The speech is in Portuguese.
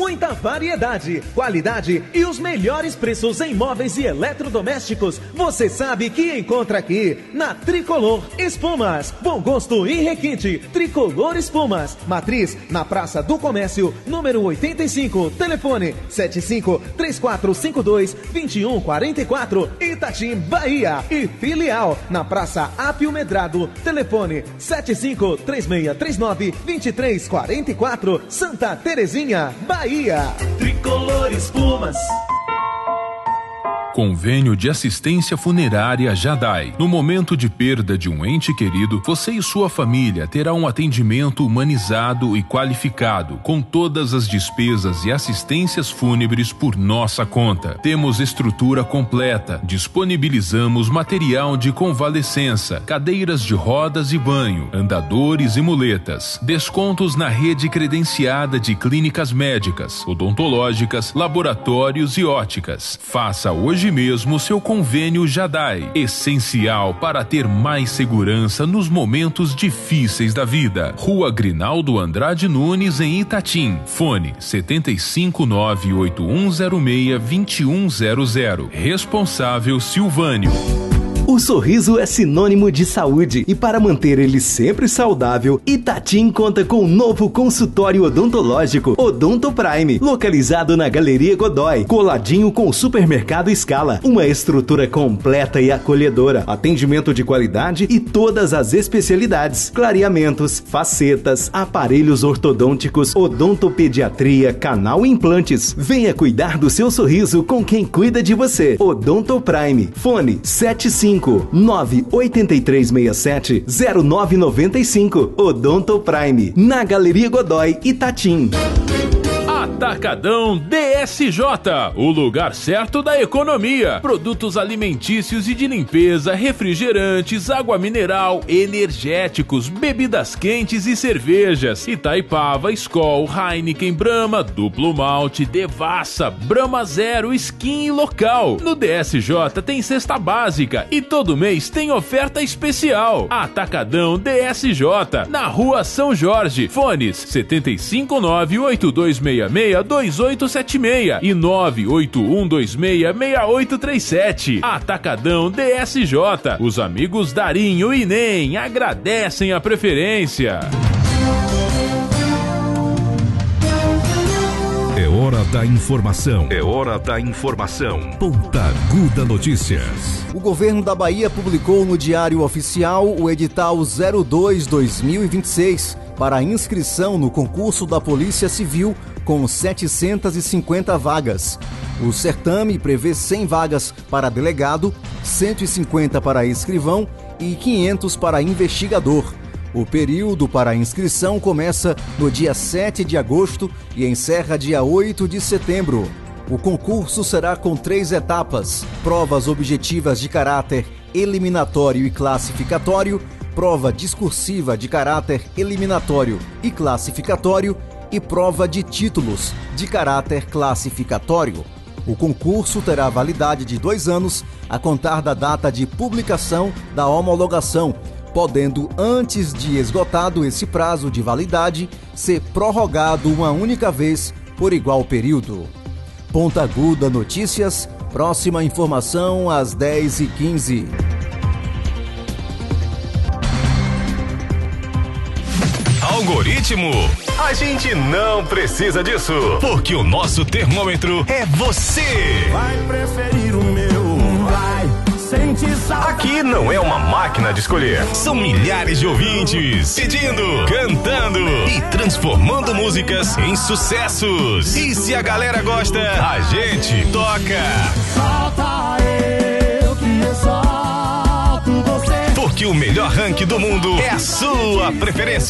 muita variedade, qualidade e os melhores preços em móveis e eletrodomésticos. Você sabe que encontra aqui na Tricolor Espumas. Bom gosto e requinte. Tricolor Espumas. Matriz na Praça do Comércio, número 85. Telefone 75-3452-2144. Itatim, Bahia. E filial na Praça Apio Medrado. Telefone 75-3639-2344. Santa Terezinha, Bahia. Tricolor Espumas. Convênio de Assistência Funerária Jadai. No momento de perda de um ente querido, você e sua família terá um atendimento humanizado e qualificado, com todas as despesas e assistências fúnebres por nossa conta. Temos estrutura completa, disponibilizamos material de convalescença, cadeiras de rodas e banho, andadores e muletas, descontos na rede credenciada de clínicas médicas, odontológicas, laboratórios e óticas. Faça hoje mesmo seu convênio Jadai, essencial para ter mais segurança nos momentos difíceis da vida. Rua Grinaldo Andrade Nunes, em Itatim. Fone 75981062100. Responsável Silvânio. O sorriso é sinônimo de saúde e para manter ele sempre saudável, Itatim conta com um novo consultório odontológico Odonto Prime, localizado na Galeria Godoy, coladinho com o Supermercado Scala. Uma estrutura completa e acolhedora, atendimento de qualidade e todas as especialidades, clareamentos, facetas, aparelhos ortodônticos, odontopediatria, canal e implantes. Venha cuidar do seu sorriso com quem cuida de você. Odonto Prime. Fone 75-98367-0995. Odonto Prime, na Galeria Godoy, Itatim. Atacadão DSJ, o lugar certo da economia. Produtos alimentícios e de limpeza, refrigerantes, água mineral, energéticos, bebidas quentes e cervejas. Itaipava, Skol, Heineken, Brahma, Duplo Malte, Devassa, Brahma Zero, Skin e Local. No DSJ tem cesta básica e todo mês tem oferta especial. Atacadão DSJ, na Rua São Jorge. Fones 75982662876 e 981266837. Atacadão DSJ. Os amigos Darinho e Nem agradecem a preferência. É hora da informação. É hora da informação. Pontaguda Notícias. O governo da Bahia publicou no Diário Oficial o edital 02-2026 para inscrição no concurso da Polícia Civil com 750 vagas. O certame prevê 100 vagas para delegado, 150 para escrivão e 500 para investigador. O período para a inscrição começa no dia 7 de agosto e encerra dia 8 de setembro. O concurso será com 3 etapas: provas objetivas de caráter eliminatório e classificatório, prova discursiva de caráter eliminatório e classificatório e prova de títulos de caráter classificatório. O concurso terá validade de 2 anos a contar da data de publicação da homologação, podendo, antes de esgotado esse prazo de validade, ser prorrogado uma única vez por igual período. Pontaguda Notícias, próxima informação às 10h15. Algoritmo. A gente não precisa disso, porque o nosso termômetro é você. Vai preferir o meu, vai sentir saudade. Aqui não é uma máquina de escolher. São milhares de ouvintes pedindo, cantando e transformando músicas em sucessos. E se a galera gosta, a gente toca. Solta eu que eu solto você. Porque o melhor ranking do mundo é a sua preferência.